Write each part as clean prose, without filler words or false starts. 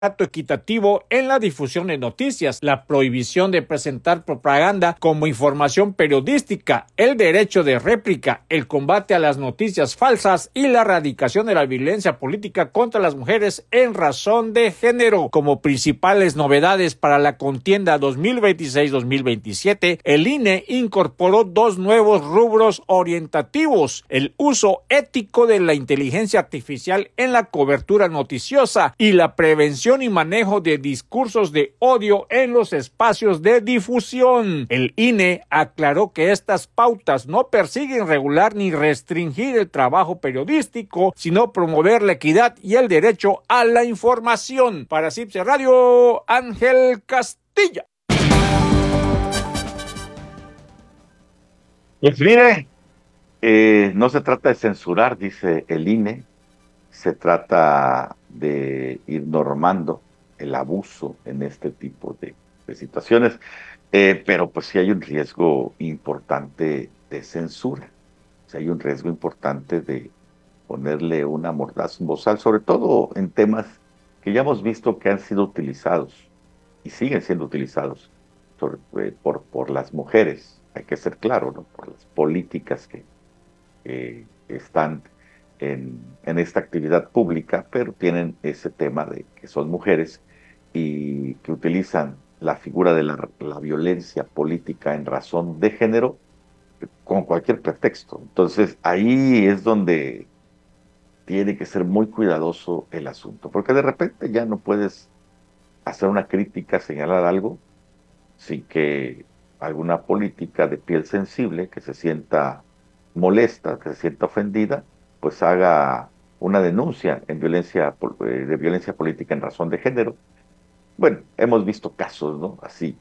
trato equitativo en la difusión de noticias, la prohibición de presentar propaganda como información periodística, el derecho de réplica, el combate a las noticias falsas y la erradicación de la violencia política contra las mujeres en razón de género. Como principales novedades para la contienda 2026-2027, el INE incorporó 2 nuevos rubros orientativos: el uso ético de la inteligencia artificial en la cobertura noticiosa y la prevención y manejo de discursos de odio en los espacios de difusión. El INE aclaró que estas pautas no persiguen regular ni restringir el trabajo periodístico, sino promover la equidad y el derecho a la información. Para CIPSE Radio, Ángel Castilla. Pues mire, no se trata de censurar, dice el INE, se trata de ir normando el abuso en este tipo de situaciones, pero pues sí hay un riesgo importante de censura, sí hay un riesgo importante de ponerle una mordaz, un bozal, sobre todo en temas que ya hemos visto que han sido utilizados y siguen siendo utilizados por las mujeres, hay que ser claro, ¿no? Por las políticas que están en esta actividad pública, pero tienen ese tema de que son mujeres y que utilizan la figura de la violencia política en razón de género con cualquier pretexto. Entonces ahí es donde tiene que ser muy cuidadoso el asunto, porque de repente ya no puedes hacer una crítica, señalar algo, sin que alguna política de piel sensible que se sienta molesta, que se sienta ofendida, pues haga una denuncia de violencia política en razón de género. Bueno, hemos visto casos, ¿no? Así,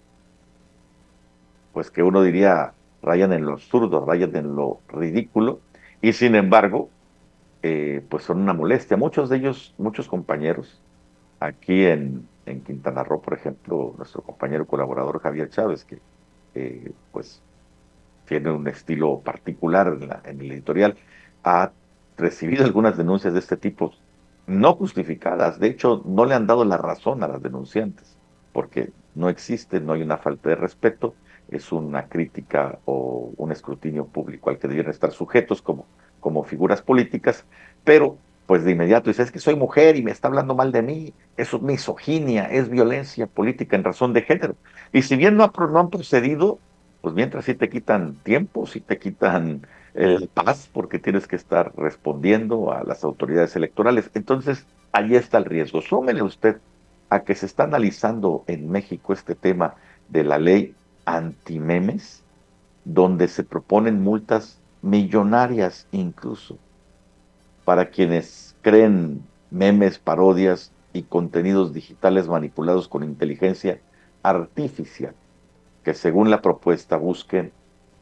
pues que uno diría rayan en lo absurdo, rayan en lo ridículo, y sin embargo, pues son una molestia. Muchos de ellos, muchos compañeros, aquí en Quintana Roo, por ejemplo, nuestro compañero colaborador Javier Chávez, que pues tiene un estilo particular en el editorial, ha recibido algunas denuncias de este tipo, no justificadas. De hecho, no le han dado la razón a las denunciantes, porque no existe, no hay una falta de respeto, es una crítica o un escrutinio público al que deben estar sujetos como figuras políticas, pero pues de inmediato dice, es que soy mujer y me está hablando mal de mí, eso es misoginia, es violencia política en razón de género. Y si bien no han procedido, pues mientras sí te quitan tiempo, sí te quitan el paz, porque tienes que estar respondiendo a las autoridades electorales. Entonces, ahí está el riesgo. Súmele usted a que se está analizando en México este tema de la ley antimemes, donde se proponen multas millonarias incluso para quienes creen memes, parodias y contenidos digitales manipulados con inteligencia artificial, que según la propuesta busquen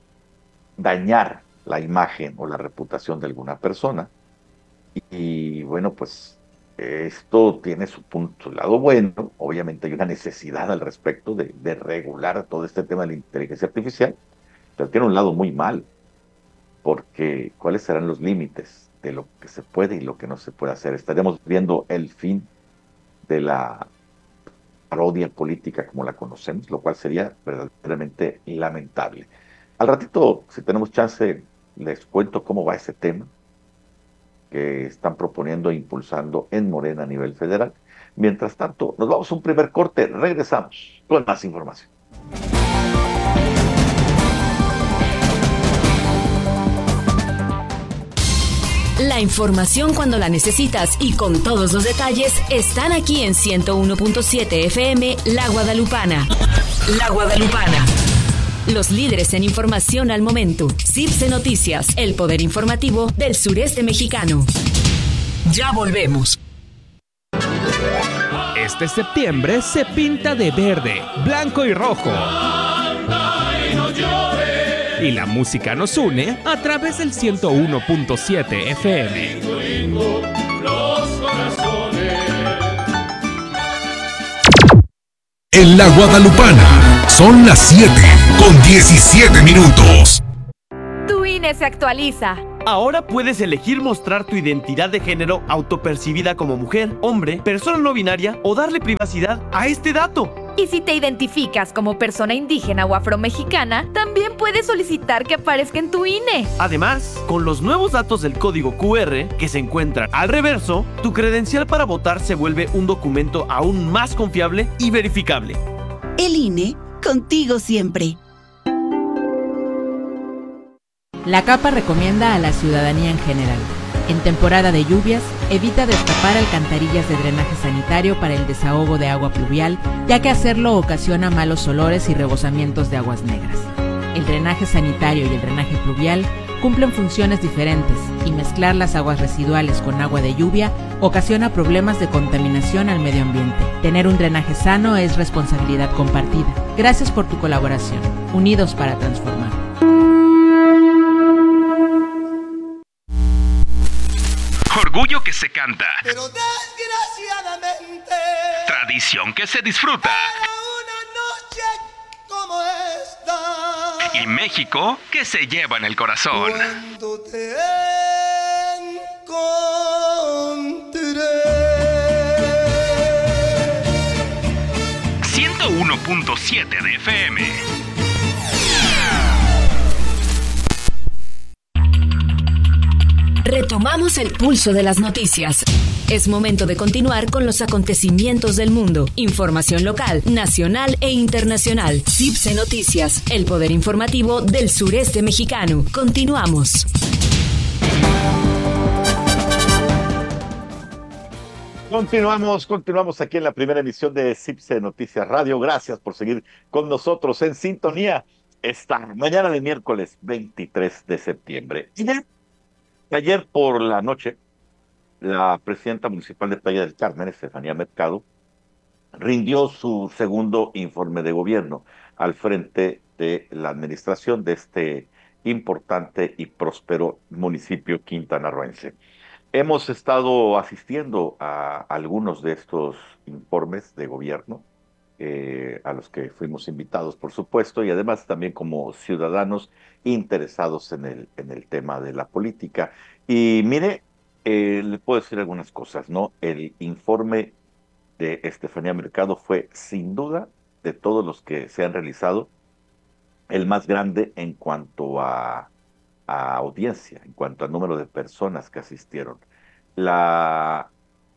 dañar la imagen o la reputación de alguna persona. Y bueno, pues esto tiene su lado bueno. Obviamente hay una necesidad al respecto de regular todo este tema de la inteligencia artificial, pero tiene un lado muy mal, porque ¿cuáles serán los límites de lo que se puede y lo que no se puede hacer? Estaremos viendo el fin de la parodia política como la conocemos, lo cual sería verdaderamente lamentable. Al ratito, si tenemos chance, les cuento cómo va ese tema que están proponiendo e impulsando en Morena a nivel federal. Mientras tanto, nos vamos a un primer corte, regresamos con más información. La información cuando la necesitas y con todos los detalles están aquí en 101.7 FM La Guadalupana. La Guadalupana. Los líderes en información al momento. CIPSE Noticias, el poder informativo del sureste mexicano. Ya volvemos. Este septiembre se pinta de verde, blanco y rojo. Y la música nos une a través del 101.7 FM. En La Guadalupana son las 7:17. Tu INE se actualiza. Ahora puedes elegir mostrar tu identidad de género autopercibida como mujer, hombre, persona no binaria o darle privacidad a este dato. Y si te identificas como persona indígena o afromexicana, también puedes solicitar que aparezca en tu INE. Además, con los nuevos datos del código QR que se encuentran al reverso, tu credencial para votar se vuelve un documento aún más confiable y verificable. El INE, contigo siempre. La CAPA recomienda a la ciudadanía en general: en temporada de lluvias, evita destapar alcantarillas de drenaje sanitario para el desahogo de agua pluvial, ya que hacerlo ocasiona malos olores y rebosamientos de aguas negras. El drenaje sanitario y el drenaje pluvial cumplen funciones diferentes y mezclar las aguas residuales con agua de lluvia ocasiona problemas de contaminación al medio ambiente. Tener un drenaje sano es responsabilidad compartida. Gracias por tu colaboración. Unidos para transformar. Orgullo que se canta. Pero desgraciadamente, Tradición que se disfruta. para una noche como esta, Y México que se lleva en el corazón. cuando te encontré. 101.7 de FM. Retomamos el pulso de las noticias. Es momento de continuar con los acontecimientos del mundo. Información local, nacional e internacional. CIPSE Noticias, el poder informativo del sureste mexicano. Continuamos. Continuamos aquí en la primera emisión de CIPSE Noticias Radio. Gracias por seguir con nosotros en sintonía esta mañana de miércoles 23 de septiembre. Ayer por la noche, la presidenta municipal de Playa del Carmen, Estefanía Mercado, rindió su segundo informe de gobierno al frente de la administración de este importante y próspero municipio quintanarroense. Hemos estado asistiendo a algunos de estos informes de gobierno, a los que fuimos invitados, por supuesto, y además también como ciudadanos interesados en el tema de la política. Y mire, le puedo decir algunas cosas, ¿no? El informe de Estefanía Mercado fue, sin duda, de todos los que se han realizado, el más grande en cuanto a audiencia, en cuanto al número de personas que asistieron. La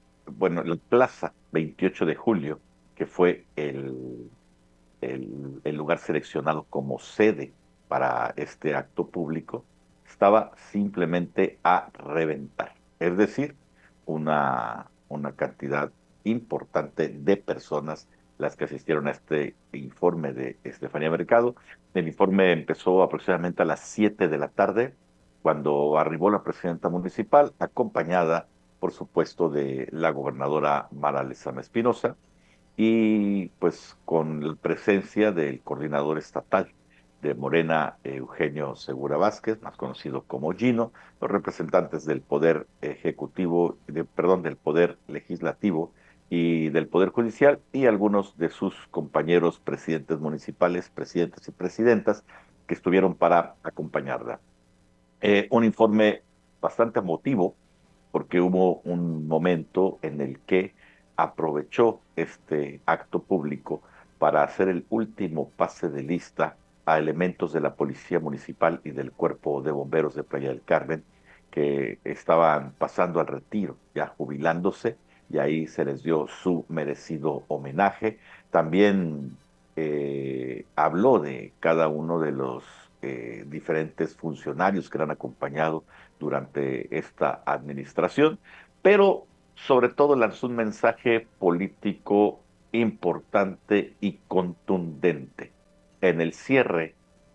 Plaza 28 de Julio, que fue el lugar seleccionado como sede para este acto público, estaba simplemente a reventar. Es decir, una cantidad importante de personas las que asistieron a este informe de Estefanía Mercado. El informe empezó aproximadamente a las 7 de la tarde, cuando arribó la presidenta municipal, acompañada, por supuesto, de la gobernadora Mara Lezama Espinosa, y pues con la presencia del coordinador estatal de Morena, Eugenio Segura Vázquez, más conocido como Gino, los representantes del Poder Ejecutivo, del Poder Legislativo y del Poder Judicial, y algunos de sus compañeros presidentes municipales, presidentes y presidentas, que estuvieron para acompañarla. Un informe bastante emotivo, porque hubo un momento en el que aprovechó este acto público para hacer el último pase de lista a elementos de la Policía Municipal y del Cuerpo de Bomberos de Playa del Carmen, que estaban pasando al retiro, ya jubilándose, y ahí se les dio su merecido homenaje. También habló de cada uno de los diferentes funcionarios que le han acompañado durante esta administración, pero sobre todo lanzó un mensaje político importante y contundente. En el cierre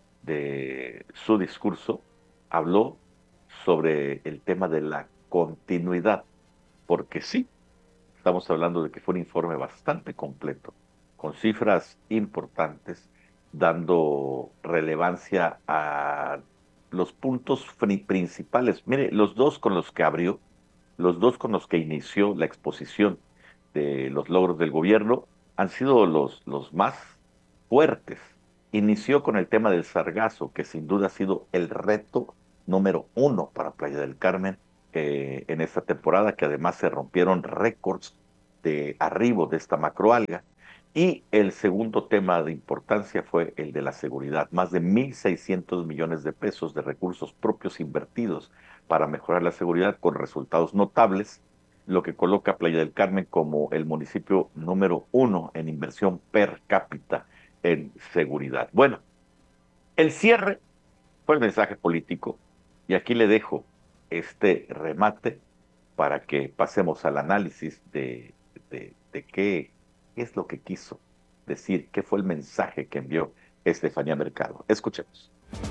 de su discurso habló sobre el tema de la continuidad, porque sí, estamos hablando de que fue un informe bastante completo, con cifras importantes, dando relevancia a los puntos principales. Mire, los dos con los que abrió, los dos con los que inició la exposición de los logros del gobierno, han sido los más fuertes. Inició con el tema del sargazo, que sin duda ha sido el reto número 1 para Playa del Carmen en esta temporada, que además se rompieron récords de arribo de esta macroalga. Y el segundo tema de importancia fue el de la seguridad. Más de 1.600 millones de pesos de recursos propios invertidos para mejorar la seguridad con resultados notables, lo que coloca a Playa del Carmen como el municipio número 1 en inversión per cápita en seguridad. Bueno, el cierre fue el mensaje político y aquí le dejo este remate para que pasemos al análisis de qué es lo que quiso decir, qué fue el mensaje que envió Estefanía Mercado. Escuchemos.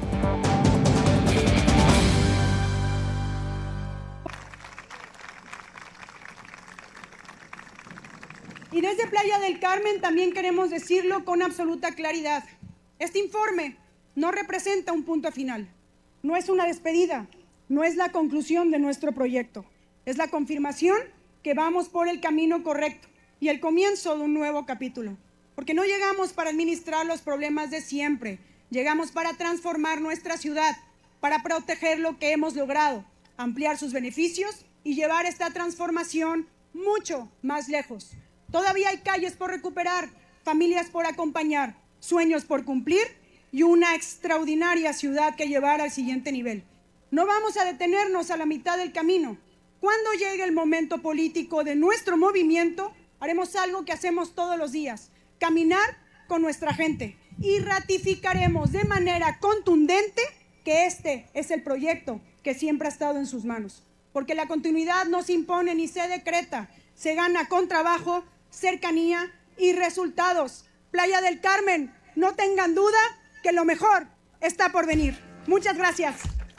Y desde Playa del Carmen también queremos decirlo con absoluta claridad. Este informe no representa un punto final, no es una despedida, no es la conclusión de nuestro proyecto, es la confirmación que vamos por el camino correcto y el comienzo de un nuevo capítulo. Porque no llegamos para administrar los problemas de siempre, llegamos para transformar nuestra ciudad, para proteger lo que hemos logrado, ampliar sus beneficios y llevar esta transformación mucho más lejos. Todavía hay calles por recuperar, familias por acompañar, sueños por cumplir y una extraordinaria ciudad que llevar al siguiente nivel. No vamos a detenernos a la mitad del camino. Cuando llegue el momento político de nuestro movimiento, haremos algo que hacemos todos los días, caminar con nuestra gente y ratificaremos de manera contundente que este es el proyecto que siempre ha estado en sus manos. Porque la continuidad no se impone ni se decreta, se gana con trabajo, cercanía y resultados. Playa del Carmen, no tengan duda que lo mejor está por venir. Muchas gracias.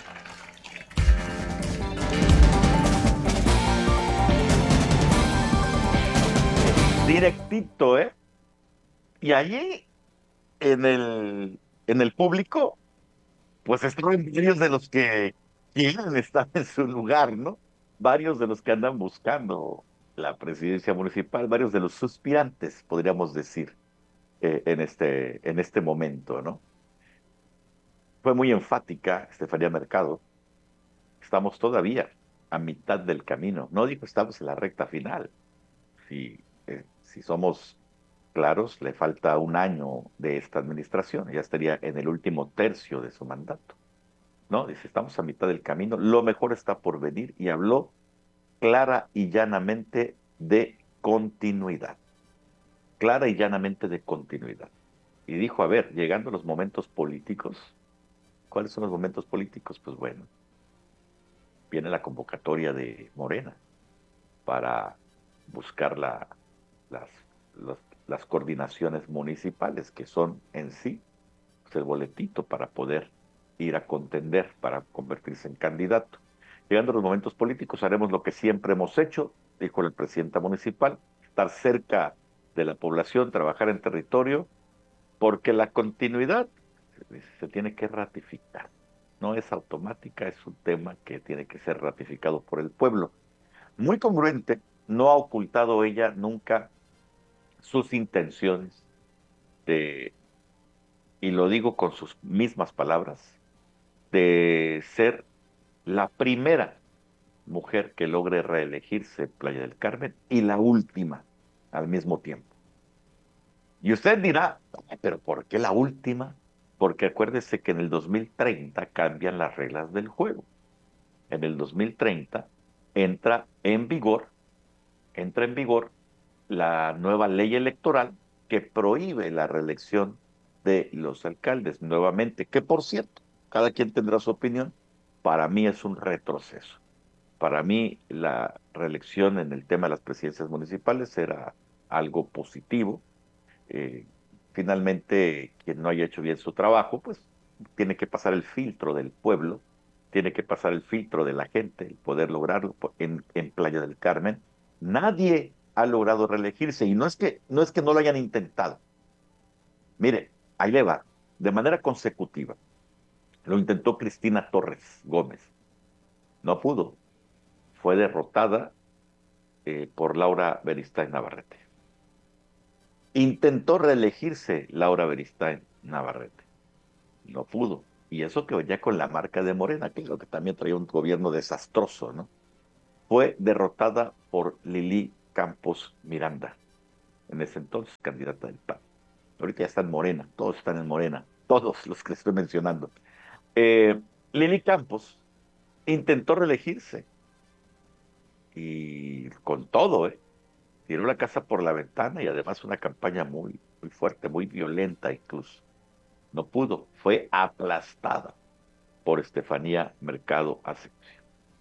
Directito, ¿eh? Y allí, en el público, pues estaban varios de los que quieren estar en su lugar, ¿no? Varios de los que andan buscando la presidencia municipal, varios de los suspirantes, podríamos decir, en este momento, ¿no? Fue muy enfática Estefanía Mercado. Estamos todavía a mitad del camino. No dijo estamos en la recta final. Si somos claros, le falta un año de esta administración. Ya estaría en el último tercio de su mandato. ¿No? Dice, estamos a mitad del camino. Lo mejor está por venir. Y habló clara y llanamente de continuidad. Clara y llanamente de continuidad. Y dijo, a ver, llegando los momentos políticos, ¿cuáles son los momentos políticos? Pues bueno, viene la convocatoria de Morena para buscar las coordinaciones municipales, que son en sí pues, el boletito para poder ir a contender, para convertirse en candidato. Llegando a los momentos políticos, haremos lo que siempre hemos hecho, dijo la presidenta municipal, estar cerca de la población, trabajar en territorio, porque la continuidad se tiene que ratificar. No es automática, es un tema que tiene que ser ratificado por el pueblo. Muy congruente, no ha ocultado ella nunca sus intenciones y lo digo con sus mismas palabras, de ser la primera mujer que logre reelegirse en Playa del Carmen y la última al mismo tiempo. Y usted dirá, ¿pero por qué la última? Porque acuérdese que en el 2030 cambian las reglas del juego. En el 2030 entra en vigor la nueva ley electoral que prohíbe la reelección de los alcaldes nuevamente, que por cierto, cada quien tendrá su opinión, para mí es un retroceso. Para mí la reelección en el tema de las presidencias municipales era algo positivo. Finalmente, quien no haya hecho bien su trabajo, pues tiene que pasar el filtro del pueblo, tiene que pasar el filtro de la gente, el poder lograrlo en Playa del Carmen. Nadie ha logrado reelegirse y no es que no lo hayan intentado. Mire, ahí le va, de manera consecutiva. Lo intentó Cristina Torres Gómez. No pudo. Fue derrotada por Laura Beristáin Navarrete. Intentó reelegirse Laura Beristáin Navarrete. No pudo. y eso que venía con la marca de Morena, que creo que también traía un gobierno desastroso, ¿no? Fue derrotada por Lili Campos Miranda, en ese entonces candidata del PAN. Ahorita ya está en Morena, todos están en Morena, todos los que estoy mencionando. Lili Campos intentó reelegirse, y con todo, tiró la casa por la ventana, y además una campaña muy, muy fuerte, muy violenta incluso. No pudo, fue aplastada por Estefanía Mercado Asensio.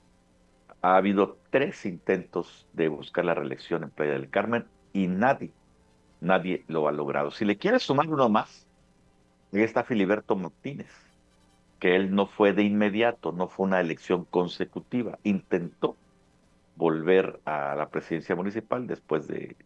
Ha habido 3 intentos de buscar la reelección en Playa del Carmen y nadie lo ha logrado. Si le quieres sumar uno más, ahí está Filiberto Martínez, que él no fue de inmediato, no fue una elección consecutiva, intentó volver a la presidencia municipal después de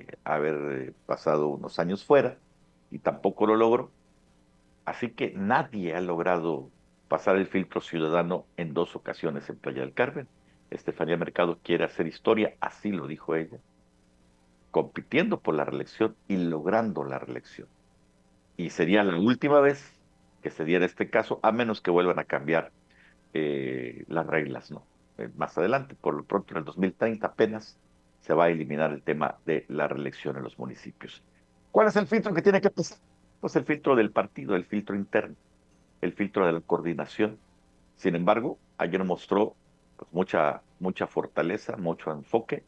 haber pasado unos años fuera y tampoco lo logró. Así que nadie ha logrado pasar el filtro ciudadano en 2 ocasiones en Playa del Carmen. Estefanía Mercado quiere hacer historia, así lo dijo ella, compitiendo por la reelección y logrando la reelección. Y sería la última vez que se diera este caso, a menos que vuelvan a cambiar las reglas, ¿no? Más adelante, por lo pronto en el 2030 apenas se va a eliminar el tema de la reelección en los municipios. ¿Cuál es el filtro que tiene que pasar? Pues el filtro del partido, el filtro interno, el filtro de la coordinación. Sin embargo, ayer mostró pues, mucha fortaleza, mucho enfoque,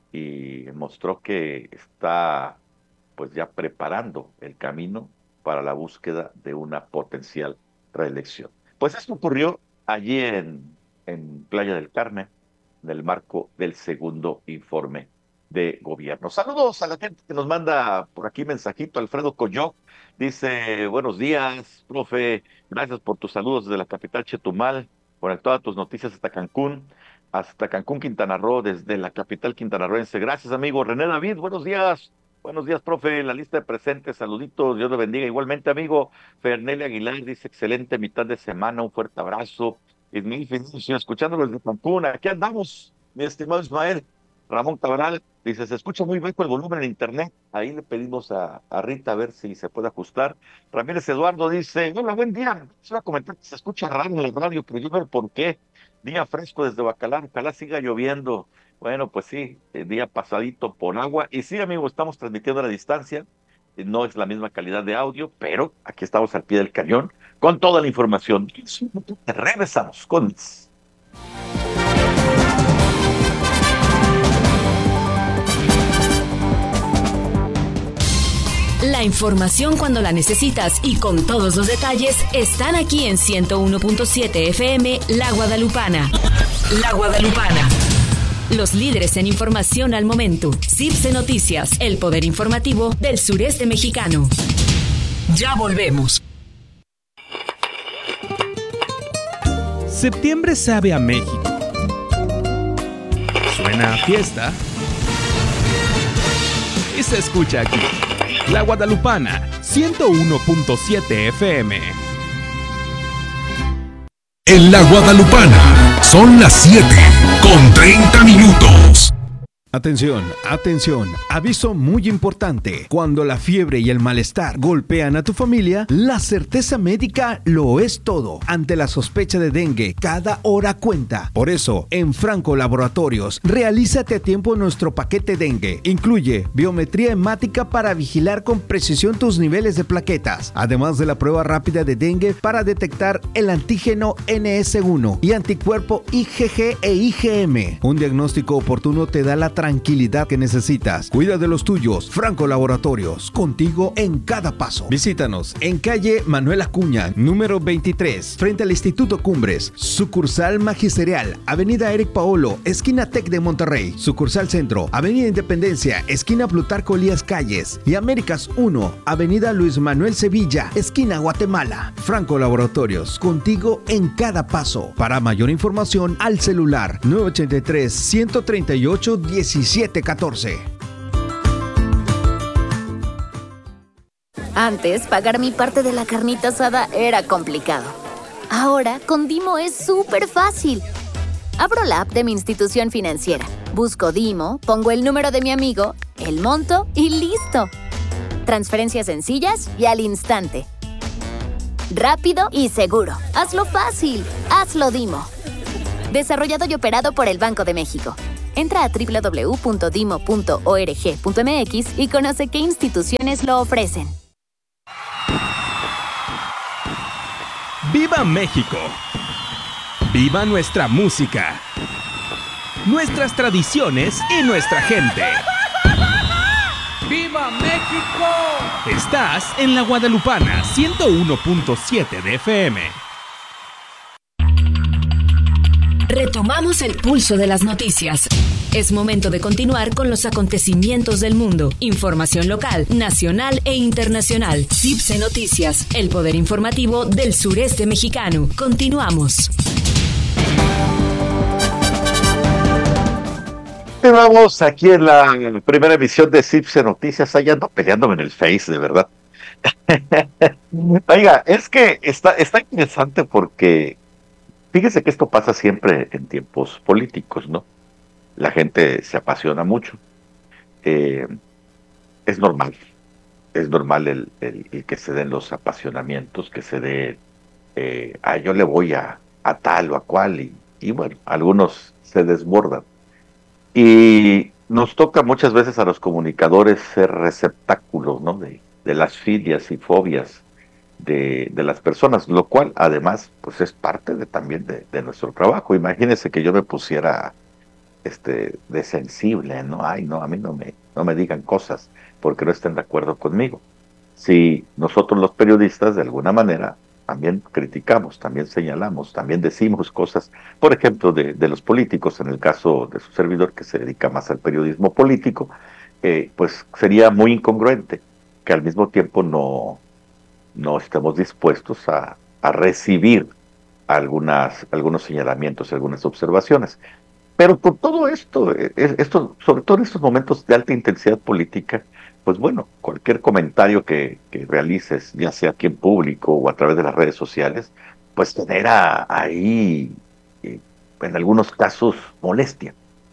y mostró que está pues ya preparando el camino para la búsqueda de una potencial reelección. Pues esto ocurrió allí en Playa del Carmen, en el marco del segundo informe de gobierno. Saludos a la gente que nos manda por aquí mensajito. Alfredo Coyoc dice: buenos días, profe, gracias por tus saludos desde la capital Chetumal, conectado a tus noticias hasta Cancún, Quintana Roo, desde la capital quintanarroense. Gracias, amigo. René David, buenos días, profe, en la lista de presentes, saluditos, Dios le bendiga. Igualmente, amigo. Fernele Aguilar dice: excelente mitad de semana, un fuerte abrazo. Ismael Finicio, escuchándolo desde Cancún, aquí andamos, mi estimado Ismael. Ramón Cabral dice: se escucha muy bajo el volumen en internet. Ahí le pedimos a Rita a ver si se puede ajustar. Ramírez Eduardo dice: hola, buen día. Se va a comentar que se escucha raro en el radio, pero yo no sé por qué. Día fresco desde Bacalar, ojalá siga lloviendo. Bueno, pues sí, día pasadito por agua. Y sí, amigo, estamos transmitiendo a la distancia. No es la misma calidad de audio, pero aquí estamos al pie del cañón con toda la información. Regresamos con más. La información cuando la necesitas y con todos los detalles están aquí en 101.7 FM La Guadalupana. La Guadalupana. Los líderes en información al momento. CIPSE Noticias, el poder informativo del sureste mexicano. Ya volvemos. Septiembre sabe a México. Suena a fiesta. Y se escucha aquí. La Guadalupana, 101.7 FM. En La Guadalupana son las 7:30. Atención, atención, aviso muy importante. Cuando la fiebre y el malestar golpean a tu familia, la certeza médica lo es todo. Ante la sospecha de dengue, cada hora cuenta. Por eso, en Franco Laboratorios, realízate a tiempo nuestro paquete dengue. Incluye biometría hemática para vigilar con precisión tus niveles de plaquetas, además de la prueba rápida de dengue para detectar el antígeno NS1 y anticuerpo IgG e IgM. Un diagnóstico oportuno te da la tranquilidad que necesitas. Cuida de los tuyos. Franco Laboratorios, contigo en cada paso. Visítanos en calle Manuel Acuña, número 23, frente al Instituto Cumbres. Sucursal Magisterial, avenida Eric Paolo, esquina Tec de Monterrey. Sucursal Centro, avenida Independencia, esquina Plutarco Elías Calles. Y Américas 1, avenida Luis Manuel Sevilla, esquina Guatemala. Franco Laboratorios, contigo en cada paso. Para mayor información, al celular 983-138-1714. Antes, pagar mi parte de la carnita asada era complicado. Ahora, con Dimo es súper fácil. Abro la app de mi institución financiera, busco Dimo, pongo el número de mi amigo, el monto y listo. Transferencias sencillas y al instante. rápido y seguro. Hazlo fácil. Hazlo Dimo. Desarrollado y operado por el Banco de México. Entra a www.dimo.org.mx y conoce qué instituciones lo ofrecen. ¡Viva México! ¡Viva nuestra música! Nuestras tradiciones y nuestra gente. ¡Viva México! Estás en La Guadalupana 101.7 de FM. Retomamos el pulso de las noticias. Es momento de continuar con los acontecimientos del mundo. Información local, nacional e internacional. CIPSE Noticias, el poder informativo del sureste mexicano. Continuamos. Vamos aquí en la primera emisión de CIPSE Noticias. Ahí ando peleándome en el Face, de verdad. Oiga, es que está interesante porque fíjese que esto pasa siempre en tiempos políticos, ¿no? La gente se apasiona mucho. Es normal el que se den los apasionamientos, que se dé, yo le voy a tal o a cual, y bueno, algunos se desbordan. Y nos toca muchas veces a los comunicadores ser receptáculos, ¿no? de las filias y fobias de las personas, lo cual además pues es parte también de nuestro trabajo. Imagínense que yo me pusiera de sensible, ¿no? Ay, no, a mí no me digan cosas porque no estén de acuerdo conmigo. Si nosotros los periodistas de alguna manera también criticamos, también señalamos, también decimos cosas, por ejemplo, de los políticos, en el caso de su servidor que se dedica más al periodismo político, pues sería muy incongruente que al mismo tiempo no estemos dispuestos a recibir algunos señalamientos, algunas observaciones. Pero con todo esto, sobre todo en estos momentos de alta intensidad política, pues bueno, cualquier comentario que realices, ya sea aquí en público o a través de las redes sociales, pues genera ahí, en algunos casos, molestia.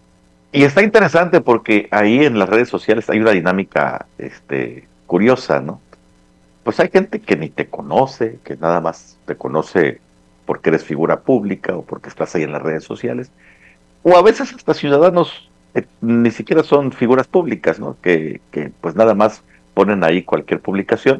Y está interesante porque ahí en las redes sociales hay una dinámica curiosa, ¿no? Pues hay gente que ni te conoce, que nada más te conoce porque eres figura pública o porque estás ahí en las redes sociales, o a veces hasta ciudadanos ni siquiera son figuras públicas, ¿no? Que pues nada más ponen ahí cualquier publicación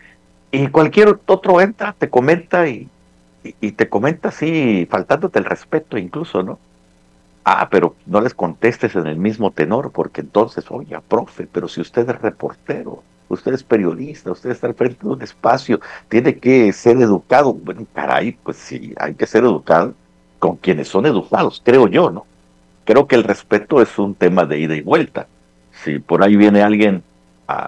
y cualquier otro entra, te comenta y te comenta así, faltándote el respeto incluso, ¿no? Pero no les contestes en el mismo tenor, porque entonces, oye, profe, pero si usted es reportero, usted es periodista, usted está al frente de un espacio, tiene que ser educado. Bueno, caray, pues sí, hay que ser educado con quienes son educados, creo yo, ¿no? Creo que el respeto es un tema de ida y vuelta. Si por ahí viene alguien a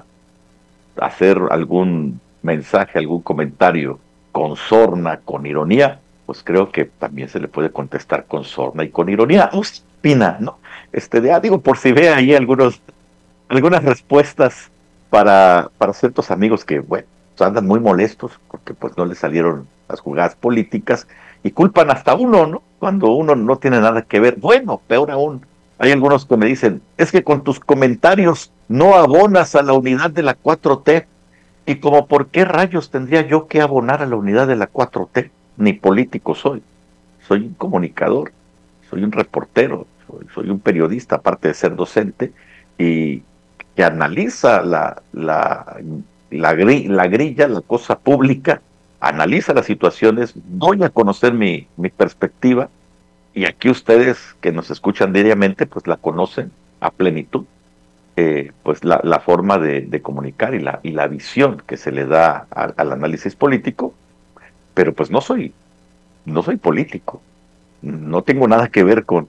hacer algún mensaje, algún comentario con sorna, con ironía, pues creo que también se le puede contestar con sorna y con ironía. Opina, ¿no? Digo, por si ve ahí algunas respuestas para ciertos amigos que, bueno, andan muy molestos porque pues no les salieron las jugadas políticas y culpan hasta uno, ¿no? Cuando uno no tiene nada que ver. Bueno, peor aún, hay algunos que me dicen, es que con tus comentarios no abonas a la unidad de la 4T. Y como, ¿por qué rayos tendría yo que abonar a la unidad de la 4T? Ni político soy un comunicador, soy un reportero, soy un periodista, aparte de ser docente, y que analiza la grilla, la cosa pública, analiza las situaciones, doy a conocer mi perspectiva, y aquí ustedes que nos escuchan diariamente, pues la conocen a plenitud, pues la forma de comunicar y la visión que se le da al análisis político, pero pues no soy político, no tengo nada que ver con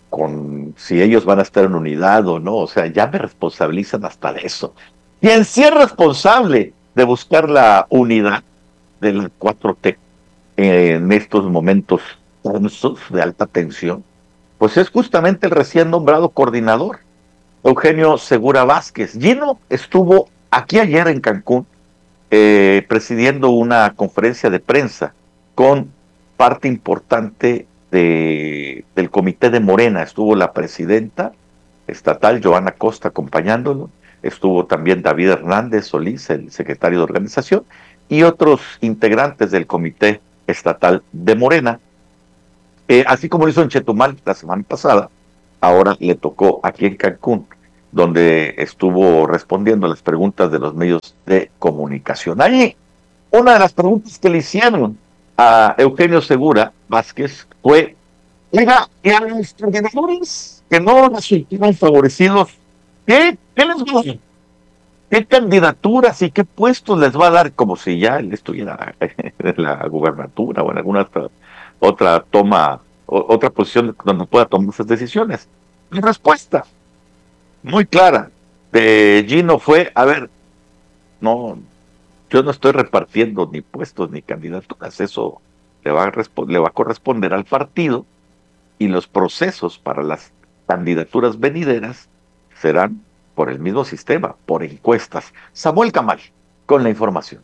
si ellos van a estar en unidad o no, o sea, ya me responsabilizan hasta de eso. Quien sí es responsable de buscar la unidad de la 4T en estos momentos tensos de alta tensión, pues es justamente el recién nombrado coordinador, Eugenio Segura Vázquez. Gino estuvo aquí ayer en Cancún presidiendo una conferencia de prensa con parte importante del comité de Morena. Estuvo la presidenta estatal, Joana Costa, acompañándolo. Estuvo también David Hernández Solís, el secretario de organización, y otros integrantes del Comité Estatal de Morena. Así como lo hizo en Chetumal la semana pasada, ahora le tocó aquí en Cancún, donde estuvo respondiendo a las preguntas de los medios de comunicación. Ahí, una de las preguntas que le hicieron a Eugenio Segura Vázquez fue: oiga, ¿y a los candidatos que no resultaron favorecidos, qué les va a dar? ¿Qué candidaturas y qué puestos les va a dar? Como si ya él estuviera en la gubernatura o en alguna otra posición donde pueda tomar esas decisiones. La respuesta muy clara de Gino fue: a ver, no, yo no estoy repartiendo ni puestos ni candidaturas, eso le va a corresponder al partido, y los procesos para las candidaturas venideras serán por el mismo sistema, por encuestas. Samuel Camal, con la información.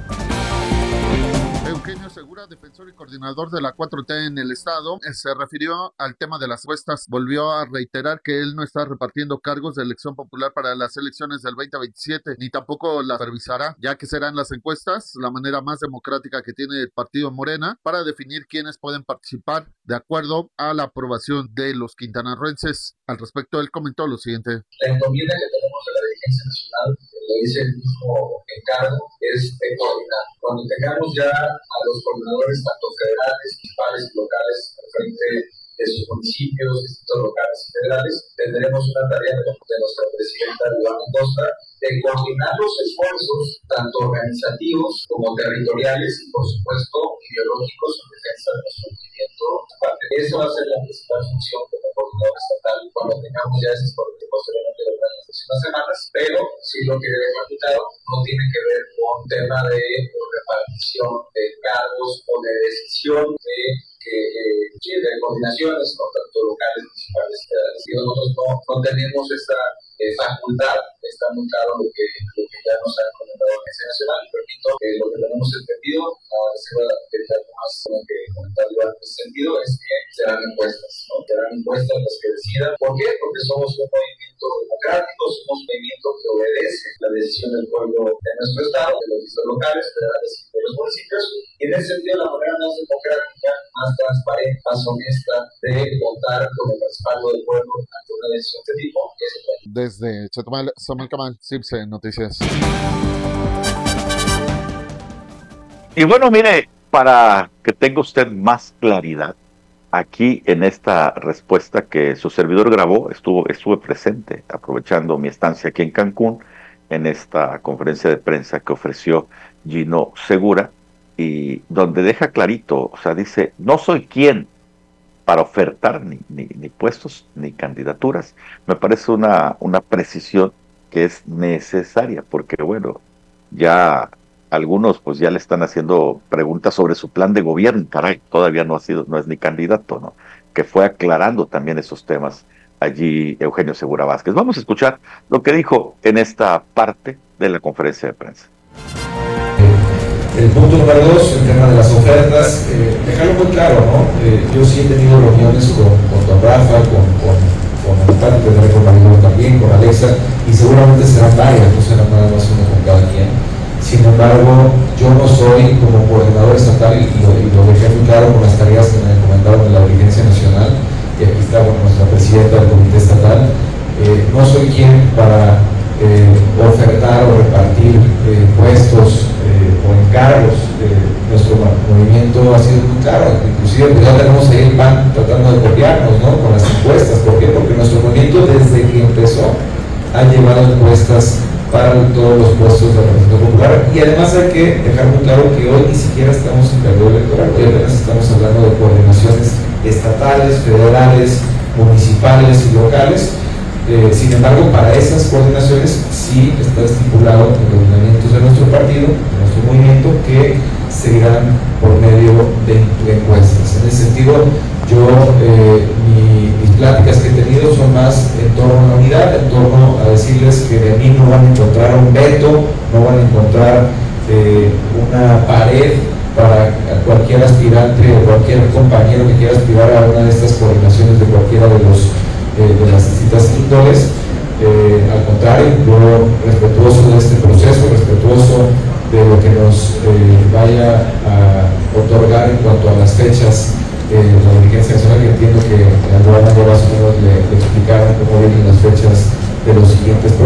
Eugenio Segura, defensor y coordinador de la 4T en el Estado, se refirió al tema de las encuestas. Volvió a reiterar que él no está repartiendo cargos de elección popular para las elecciones del 2027, ni tampoco las revisará, ya que serán las encuestas la manera más democrática que tiene el partido Morena para definir quiénes pueden participar de acuerdo a la aprobación de los quintanarroenses. Al respecto, él comentó lo siguiente: la encomienda que tenemos de la dirigencia nacional, lo dice el mismo encargo, es de coordinar. Cuando tengamos ya a los coordinadores tanto federales, municipales y locales al frente de sus municipios, distritos locales y federales, tendremos una tarea de nuestra presidenta Iván Costa de coordinar los esfuerzos tanto organizativos como territoriales y por supuesto ideológicos en defensa de nuestro movimiento. Esa va a ser la principal función como coordinador estatal cuando tengamos ya esas posteriormente en las próximas semanas, pero sí lo que debe estar claro no tiene que ver con tema de repartición de cargos o de decisión de coordinaciones con tanto locales, municipales, federales. Nosotros no tenemos esta facultad. Está muy claro lo que ya nos ha comentado la Agencia Nacional, y repito, lo que tenemos entendido, a reserva de algo más que comentar yo en ese sentido, es que serán encuestas, ¿no? Serán encuestas las que decidan. ¿Por qué? Porque somos un movimiento democrático, somos un movimiento que obedece la decisión del pueblo de nuestro estado, de los distritos locales, federales y de los municipios, y en ese sentido la manera más democrática, más transparente, más honesta de contar con el respaldo del pueblo ante una decisión de tipo es el país. Desde Chetumal, Samuel Camal, CIPSE Noticias. Y bueno, mire, para que tenga usted más claridad, aquí en esta respuesta que su servidor grabó, estuve presente, aprovechando mi estancia aquí en Cancún, en esta conferencia de prensa que ofreció Gino Segura, y donde deja clarito, o sea, dice: no soy quien para ofertar ni puestos ni candidaturas. Me parece una precisión que es necesaria, porque bueno, ya algunos pues ya le están haciendo preguntas sobre su plan de gobierno. Caray, todavía no es ni candidato, ¿no? Que fue aclarando también esos temas allí Eugenio Segura Vázquez. Vamos a escuchar lo que dijo en esta parte de la conferencia de prensa. El punto número 2, el tema de las ofertas, dejarlo muy claro, ¿no? Yo sí he tenido reuniones con don Rafa, con Alejandro, tendré con Marilón también, con Alexa, y seguramente serán varias, no serán nada más uno con cada quien. Sin embargo, yo no soy como coordinador estatal, y lo dejé muy claro con las tareas que me comentaron de la dirigencia nacional, y aquí está nuestra presidenta del comité estatal. No soy quien para ofertar o repartir puestos o encargos. Nuestro movimiento ha sido muy claro, inclusive pues ya tenemos ahí el PAN tratando de copiarnos, ¿no? Con las encuestas. ¿Por qué? Porque nuestro movimiento desde que empezó ha llevado encuestas para todos los puestos de representación popular, y además hay que dejar muy claro que hoy ni siquiera estamos en periodo electoral, hoy apenas estamos hablando de coordinaciones estatales, federales, municipales y locales. Sin embargo, para esas coordinaciones sí está estipulado en los lineamientos de nuestro partido, de nuestro movimiento, que seguirán por medio de encuestas. En ese sentido, yo, mis pláticas que he tenido son más en torno a la unidad, en torno a decirles que de mí no van a encontrar un veto, no van a encontrar una pared para cualquier aspirante o cualquier compañero que quiera aspirar a una de estas coordinaciones de cualquiera de las distintas índoles. Al contrario, yo respetuoso de este proceso, respetuoso de lo que nos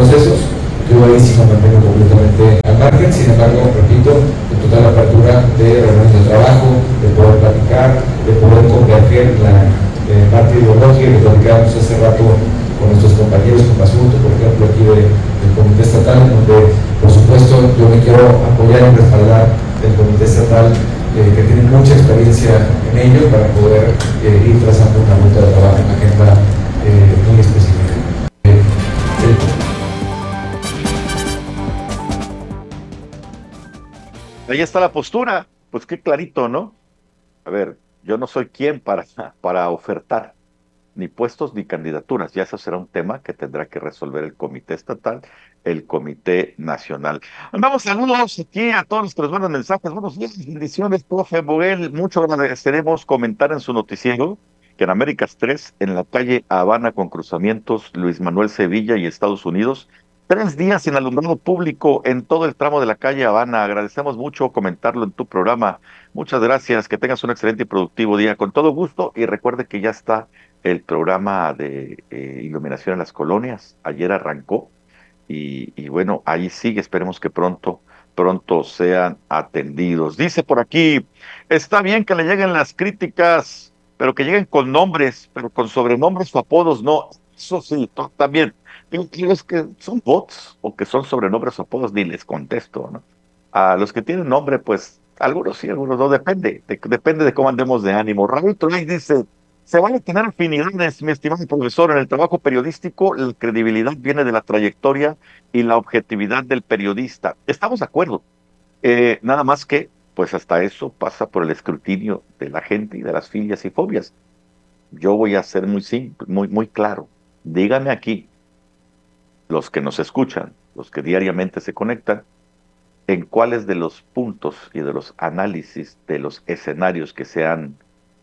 procesos. Yo ahí sí me mantengo completamente al margen, sin embargo, repito, con total apertura de reuniones de trabajo, de poder platicar, de poder converger la parte ideológica que platicábamos hace rato con nuestros compañeros, con Basurto, por ejemplo, aquí del Comité Estatal, donde, por supuesto, yo me quiero apoyar y respaldar del Comité Estatal, que tiene mucha experiencia en ello, para poder ir trazando una ruta de trabajo, una agenda muy específica. Ahí está la postura, pues qué clarito, ¿no? A ver, yo no soy quien para ofertar ni puestos ni candidaturas, ya eso será un tema que tendrá que resolver el Comité Estatal, el Comité Nacional. Mandamos saludos aquí a todos los que nos mandan mensajes. Buenos días, bendiciones, profe Boguel, mucho agradeceremos comentar en su noticiero que en Américas 3, en la calle Habana con cruzamientos Luis Manuel Sevilla y Estados Unidos, 3 días sin alumbrado público en todo el tramo de la calle Habana. Agradecemos mucho comentarlo en tu programa. Muchas gracias, que tengas un excelente y productivo día. Con todo gusto, y recuerde que ya está el programa de iluminación en las colonias. Ayer arrancó y bueno, ahí sigue. Esperemos que pronto sean atendidos. Dice por aquí, está bien que le lleguen las críticas, pero que lleguen con nombres, pero con sobrenombres o apodos no. Eso sí, también. Es que son bots o que son sobrenombres o apodos, ni les contesto, ¿no? A los que tienen nombre, pues, algunos sí, algunos no, depende de cómo andemos de ánimo. Raúl Trolay dice, se van a tener afinidades, mi estimado profesor, en el trabajo periodístico, la credibilidad viene de la trayectoria y la objetividad del periodista. Estamos de acuerdo, nada más que, pues hasta eso pasa por el escrutinio de la gente y de las filias y fobias. Yo voy a ser muy simple, muy claro. Dígame aquí, los que nos escuchan, los que diariamente se conectan, en cuáles de los puntos y de los análisis de los escenarios que se han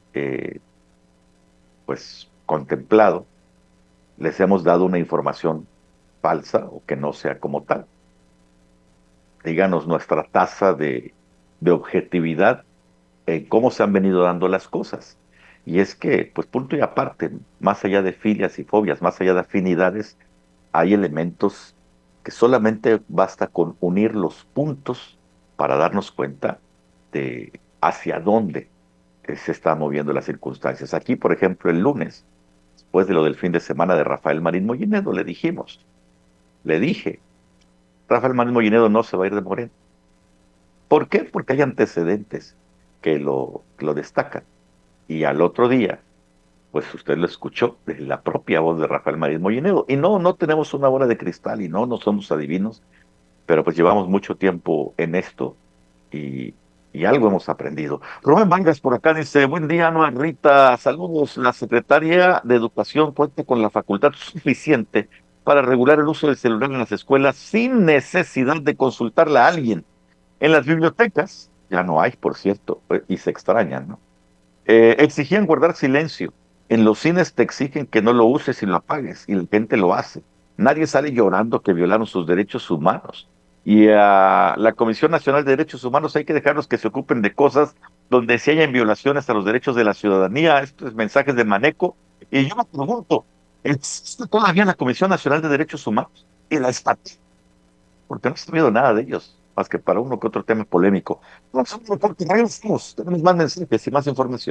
pues contemplado, les hemos dado una información falsa o que no sea como tal. Díganos nuestra tasa de objetividad en cómo se han venido dando las cosas. Y es que, pues punto y aparte, más allá de filias y fobias, más allá de afinidades, hay elementos que solamente basta con unir los puntos para darnos cuenta de hacia dónde se están moviendo las circunstancias. Aquí, por ejemplo, el lunes, después de lo del fin de semana de Rafael Marín Mollinedo, le dije, Rafael Marín Mollinedo no se va a ir de Morena. ¿Por qué? Porque hay antecedentes que lo destacan. Y al otro día, pues usted lo escuchó de la propia voz de Rafael Marín Mollinedo. Y no tenemos una bola de cristal y no somos adivinos, pero pues llevamos mucho tiempo en esto y algo hemos aprendido. Rubén Vargas por acá dice, buen día, Noa Rita, saludos. La Secretaría de Educación cuenta con la facultad suficiente para regular el uso del celular en las escuelas sin necesidad de consultarla a alguien. En las bibliotecas, ya no hay, por cierto, y se extrañan, ¿no? Exigían guardar silencio. En los cines te exigen que no lo uses y lo apagues, y la gente lo hace. Nadie sale llorando que violaron sus derechos humanos. Y a la Comisión Nacional de Derechos Humanos hay que dejarlos que se ocupen de cosas donde se hayan violaciones a los derechos de la ciudadanía. Estos mensajes de Maneco. Y yo me pregunto, ¿existe todavía la Comisión Nacional de Derechos Humanos? Y la estate, porque no he sabido nada de ellos, más que para uno que otro tema polémico. Regresamos, tenemos más mensajes y más información.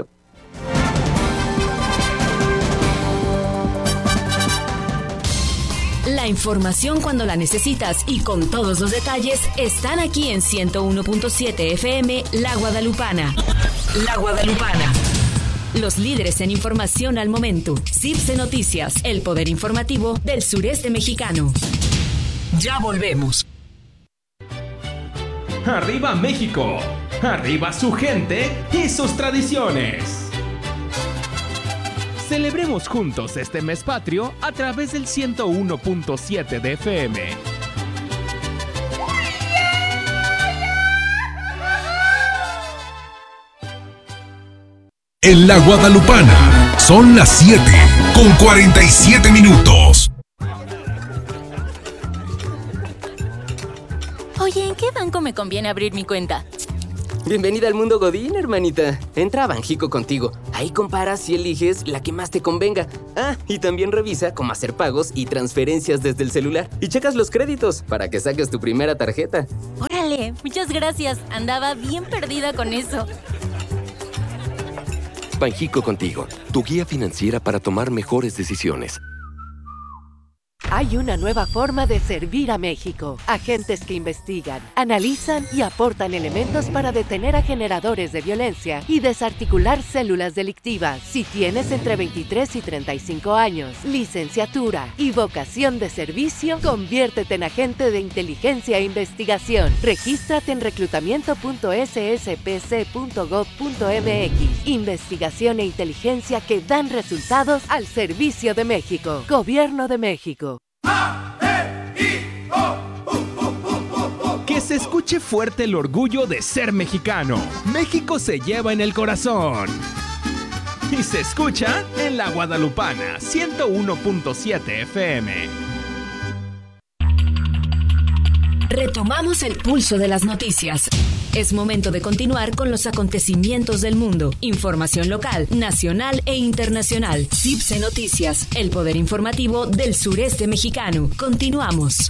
La información cuando la necesitas y con todos los detalles están aquí en 101.7 FM La Guadalupana. La Guadalupana. Los líderes en información al momento. CIPSE Noticias, el poder informativo del sureste mexicano. Ya volvemos. ¡Arriba México! ¡Arriba su gente y sus tradiciones! Celebremos juntos este mes patrio a través del 101.7 de FM. En La Guadalupana son las 7 con 47 minutos. Oye, ¿en qué banco me conviene abrir mi cuenta? Bienvenida al mundo Godín, hermanita. Entra a Banjico Contigo. Ahí comparas y eliges la que más te convenga. Y también revisa cómo hacer pagos y transferencias desde el celular. Y checas los créditos para que saques tu primera tarjeta. ¡Órale! Muchas gracias. Andaba bien perdida con eso. Banjico Contigo, tu guía financiera para tomar mejores decisiones. Hay una nueva forma de servir a México. Agentes que investigan, analizan y aportan elementos para detener a generadores de violencia y desarticular células delictivas. Si tienes entre 23 y 35 años, licenciatura y vocación de servicio, conviértete en agente de inteligencia e investigación. Regístrate en reclutamiento.sspc.gov.mx. Investigación e inteligencia que dan resultados al servicio de México. Gobierno de México. Que se escuche fuerte el orgullo de ser mexicano. México se lleva en el corazón. Y se escucha en La Guadalupana, 101.7 FM. Retomamos el pulso de las noticias. Es momento de continuar con los acontecimientos del mundo. Información local, nacional e internacional. CIPSE Noticias, el poder informativo del sureste mexicano. Continuamos.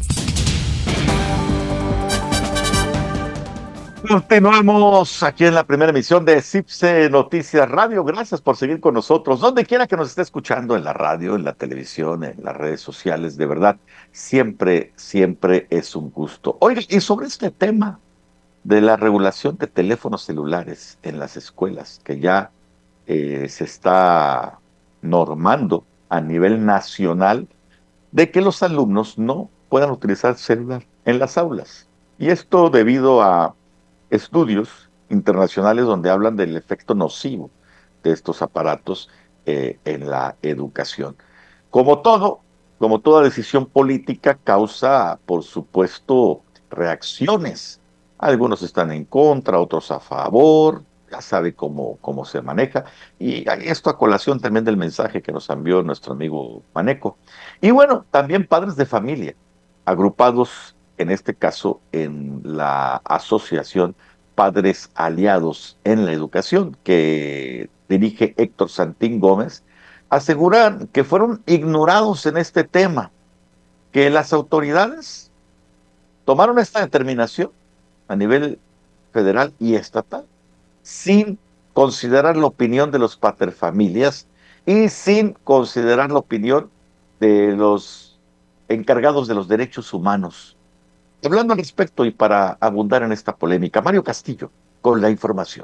Continuamos aquí en la primera emisión de CIPSE Noticias Radio. Gracias por seguir con nosotros. Donde quiera que nos esté escuchando, en la radio, en la televisión, en las redes sociales, de verdad, siempre es un gusto. Oiga, y sobre este tema de la regulación de teléfonos celulares en las escuelas, que ya se está normando a nivel nacional, de que los alumnos no puedan utilizar celular en las aulas. Y esto debido a estudios internacionales donde hablan del efecto nocivo de estos aparatos en la educación. Como toda decisión política, causa, por supuesto, reacciones. Algunos están en contra, otros a favor, ya sabe cómo se maneja. Y esto a colación también del mensaje que nos envió nuestro amigo Maneco. Y bueno, también padres de familia, agrupados en este caso en la asociación Padres Aliados en la Educación, que dirige Héctor Santín Gómez, aseguran que fueron ignorados en este tema, que las autoridades tomaron esta determinación a nivel federal y estatal, sin considerar la opinión de los paterfamilias y sin considerar la opinión de los encargados de los derechos humanos. Hablando al respecto y para abundar en esta polémica, Mario Castillo con la información.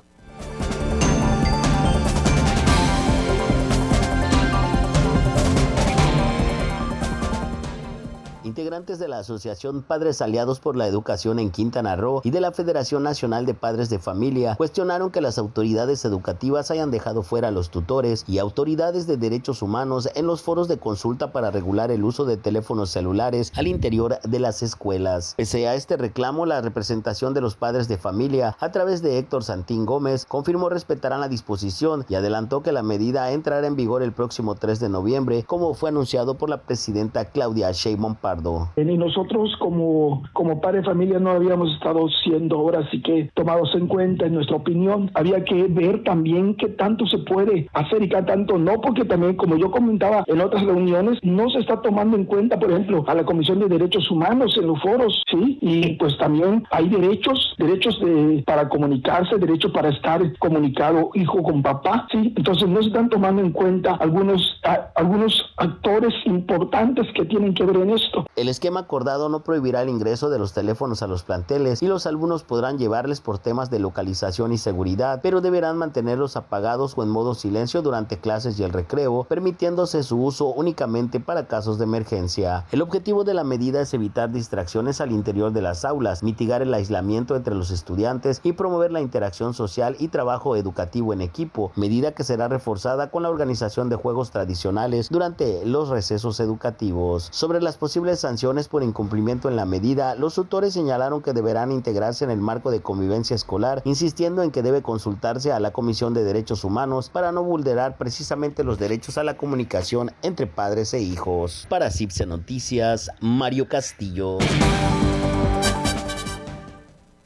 Integrantes de la Asociación Padres Aliados por la Educación en Quintana Roo y de la Federación Nacional de Padres de Familia cuestionaron que las autoridades educativas hayan dejado fuera a los tutores y autoridades de derechos humanos en los foros de consulta para regular el uso de teléfonos celulares al interior de las escuelas. Pese a este reclamo, la representación de los padres de familia, a través de Héctor Santín Gómez, confirmó respetarán la disposición y adelantó que la medida entrará en vigor el próximo 3 de noviembre, como fue anunciado por la presidenta Claudia Sheinbaum Pardo. Y nosotros como padre de familia no habíamos estado siendo ahora sí que tomados en cuenta en nuestra opinión. Había que ver también qué tanto se puede hacer y qué tanto no, porque también, como yo comentaba en otras reuniones, no se está tomando en cuenta, por ejemplo, a la Comisión de Derechos Humanos en los foros, ¿sí? Y pues también hay derechos para comunicarse, derecho para estar comunicado hijo con papá, ¿sí? Entonces no se están tomando en cuenta algunos actores importantes que tienen que ver en esto. El esquema acordado no prohibirá el ingreso de los teléfonos a los planteles y los alumnos podrán llevarles por temas de localización y seguridad, pero deberán mantenerlos apagados o en modo silencio durante clases y el recreo, permitiéndose su uso únicamente para casos de emergencia. El objetivo de la medida es evitar distracciones al interior de las aulas, mitigar el aislamiento entre los estudiantes y promover la interacción social y trabajo educativo en equipo, medida que será reforzada con la organización de juegos tradicionales durante los recesos educativos. Sobre las posibles sanciones por incumplimiento en la medida, los tutores señalaron que deberán integrarse en el marco de convivencia escolar, insistiendo en que debe consultarse a la Comisión de Derechos Humanos para no vulnerar precisamente los derechos a la comunicación entre padres e hijos. Para CIPSE Noticias, Mario Castillo.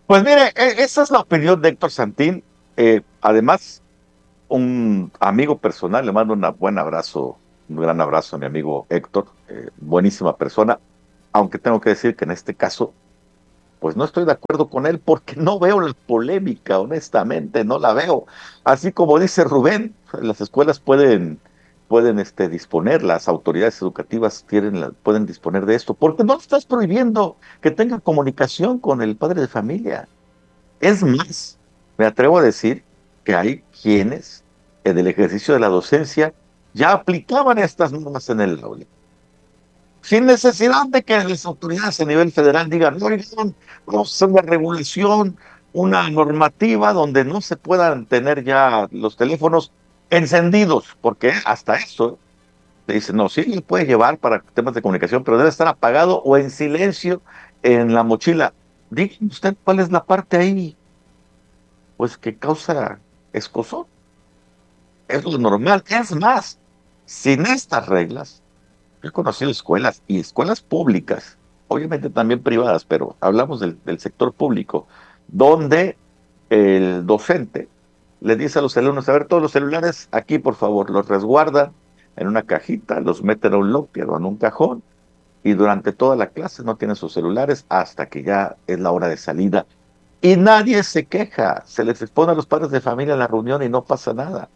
Pues mire, esa es la opinión de Héctor Santín. Además, un amigo personal, le mando un gran abrazo a mi amigo Héctor, buenísima persona, aunque tengo que decir que en este caso, pues no estoy de acuerdo con él porque no veo la polémica, honestamente, no la veo. Así como dice Rubén, las escuelas pueden disponer, las autoridades educativas pueden disponer de esto, porque no le estás prohibiendo que tenga comunicación con el padre de familia. Es más, me atrevo a decir que hay quienes en el ejercicio de la docencia ya aplicaban estas normas en el aula, sin necesidad de que las autoridades a nivel federal digan, no, oigan, vamos a hacer una regulación, una normativa donde no se puedan tener ya los teléfonos encendidos, porque hasta eso le dicen, no, sí, le puede llevar para temas de comunicación, pero debe estar apagado o en silencio en la mochila. Dígame usted cuál es la parte ahí, pues que causa escozor. Es lo normal. Es más, sin estas reglas, he conocido escuelas y escuelas públicas, obviamente también privadas, pero hablamos del sector público, donde el docente le dice a los alumnos, a ver, todos los celulares aquí, por favor, los resguardan en una cajita, los meten a un locker o en un cajón, y durante toda la clase no tienen sus celulares hasta que ya es la hora de salida. Y nadie se queja, se les expone a los padres de familia en la reunión y no pasa nada.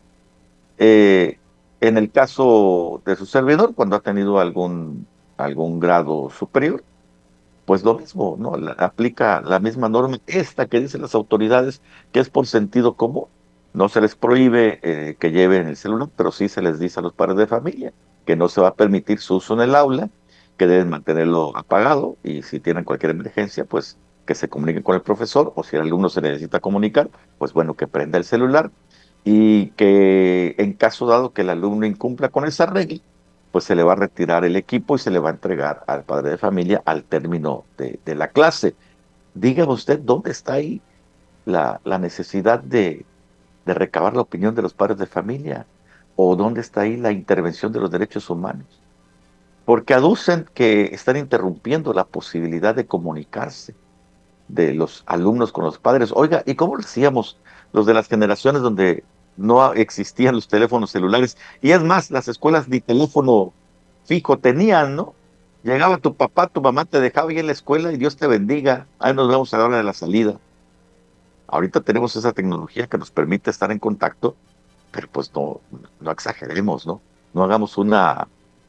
En el caso de su servidor, cuando ha tenido algún grado superior, pues lo mismo, ¿no? Aplica la misma norma, esta que dicen las autoridades, que es por sentido común. No se les prohíbe que lleven el celular, pero sí se les dice a los padres de familia que no se va a permitir su uso en el aula, que deben mantenerlo apagado y si tienen cualquier emergencia, pues que se comuniquen con el profesor, o si el alumno se necesita comunicar, pues bueno, que prenda el celular y que en caso dado que el alumno incumpla con esa regla, pues se le va a retirar el equipo y se le va a entregar al padre de familia al término de la clase. Dígame usted, ¿dónde está ahí la necesidad de recabar la opinión de los padres de familia? ¿O dónde está ahí la intervención de los derechos humanos? Porque aducen que están interrumpiendo la posibilidad de comunicarse de los alumnos con los padres. Oiga, ¿y cómo lo hacíamos los de las generaciones donde no existían los teléfonos celulares? Y es más, las escuelas ni teléfono fijo tenían, ¿no? Llegaba tu papá, tu mamá te dejaba ahí en la escuela y Dios te bendiga. Ahí nos vemos a la hora de la salida. Ahorita tenemos esa tecnología que nos permite estar en contacto, pero pues no exageremos, ¿no? No hagamos una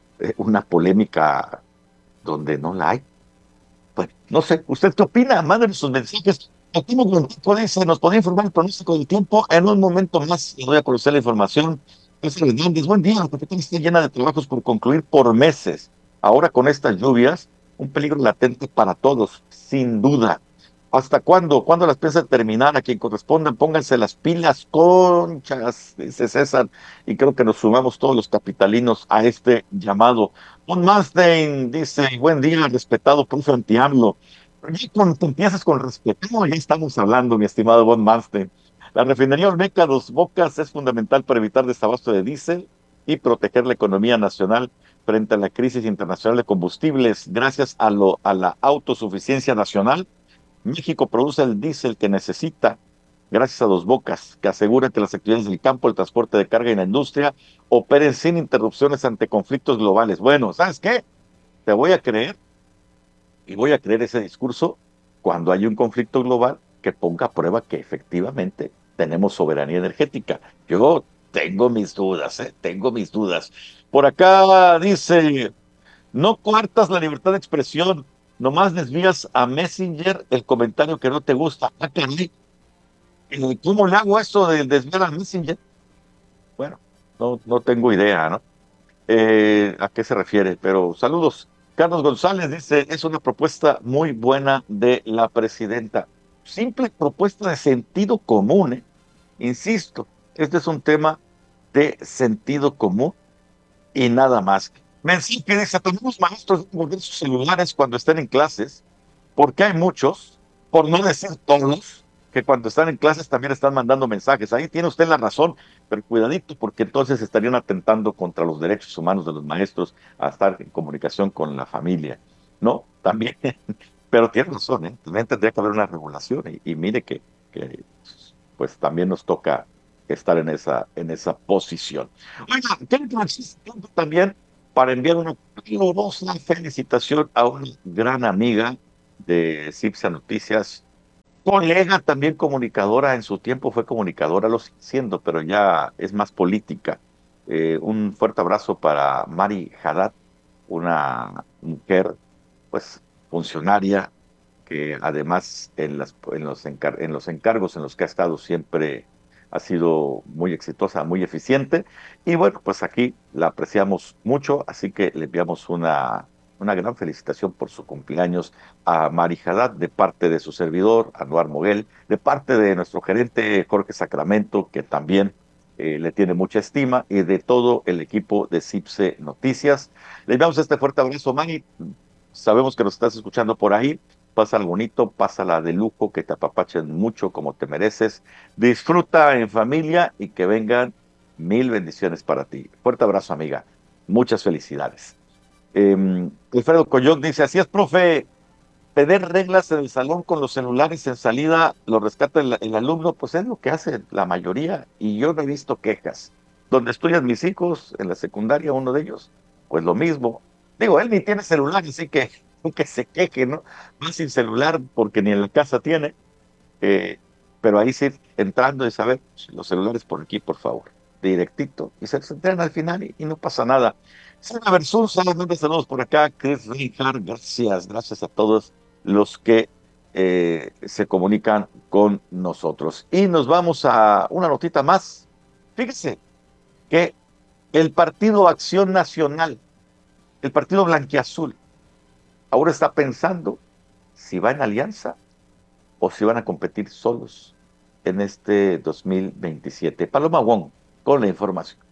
polémica donde no la hay. Bueno, no sé, ¿usted qué opina? Mándenos sus mensajes. Aquí nos podía informar el pronóstico del tiempo. En un momento más les voy a conocer la información. César Hernández, buen día. La capital está llena de trabajos por concluir por meses. Ahora con estas lluvias, un peligro latente para todos, sin duda. ¿Hasta cuándo? ¿Cuándo las piensan terminar? A quien correspondan, pónganse las pilas, conchas, dice César. Y creo que nos sumamos todos los capitalinos a este llamado. Von Manstein dice, buen día, respetado profe anti-AMLO. Ya cuando empiezas con respeto, ya estamos hablando, mi estimado Von Manstein. La refinería Olmeca Dos Bocas es fundamental para evitar desabasto de diésel y proteger la economía nacional frente a la crisis internacional de combustibles. Gracias a la autosuficiencia nacional, México produce el diésel que necesita, gracias a Dos Bocas, que asegura que las actividades del campo, el transporte de carga y la industria operen sin interrupciones ante conflictos globales. Bueno, ¿sabes qué? Te voy a creer, y voy a creer ese discurso cuando hay un conflicto global que ponga a prueba que efectivamente tenemos soberanía energética. Yo tengo mis dudas, tengo mis dudas. Por acá dice, no coartas la libertad de expresión, nomás desvías a Messenger el comentario que no te gusta. Ah, caray. ¿Cómo le hago eso de desviar a Messenger? Bueno, no tengo idea, ¿no? ¿A qué se refiere? Pero saludos. Carlos González dice, es una propuesta muy buena de la presidenta. Simple propuesta de sentido común, ¿eh? Insisto, este es un tema de sentido común y nada más. Mensaje que dice, tenemos maestros que guardar sus celulares cuando estén en clases, porque hay muchos, por no decir todos, que cuando están en clases también están mandando mensajes. Ahí tiene usted la razón, pero cuidadito, porque entonces estarían atentando contra los derechos humanos de los maestros a estar en comunicación con la familia, ¿no? También Pero tiene razón, ¿eh? También tendría que haber una regulación y mire que, pues también nos toca estar en esa posición. Oiga, tengo tiempo también para enviar una calurosa felicitación a una gran amiga de CIPSA Noticias, colega también comunicadora, en su tiempo fue comunicadora, lo sigue siendo, pero ya es más política. Un fuerte abrazo para Mari Haddad, una mujer, pues, funcionaria, que además en los encargos en los que ha estado siempre ha sido muy exitosa, muy eficiente. Y bueno, pues aquí la apreciamos mucho, así que le enviamos una gran felicitación por su cumpleaños a Mari Haddad, de parte de su servidor, Anuar Moguel, de parte de nuestro gerente Jorge Sacramento, que también le tiene mucha estima, y de todo el equipo de CIPSE Noticias. Le enviamos este fuerte abrazo, Mari. Sabemos que nos estás escuchando por ahí. Pásala bonito, pásala de lujo, que te apapachen mucho como te mereces. Disfruta en familia y que vengan 1000 bendiciones para ti. Fuerte abrazo, amiga. Muchas felicidades. Alfredo Coyoc dice, así es, profe, tener reglas en el salón con los celulares en salida, lo rescata el alumno, pues es lo que hace la mayoría, y yo no he visto quejas. Donde estudian mis hijos, en la secundaria, uno de ellos, pues lo mismo. Digo, él ni tiene celular, así que se queje, ¿no? Va sin celular porque ni en la casa tiene, pero ahí sí, entrando y saber, los celulares por aquí, por favor, directito, y se entrenan al final y no pasa nada. Sara Versunza, manda saludos por acá. Chris Reinhardt, gracias a todos los que se comunican con nosotros. Y nos vamos a una notita más. Fíjese que el Partido Acción Nacional, el Partido Blanquiazul, ahora está pensando si va en alianza o si van a competir solos en este 2027. Paloma Wong, con la información.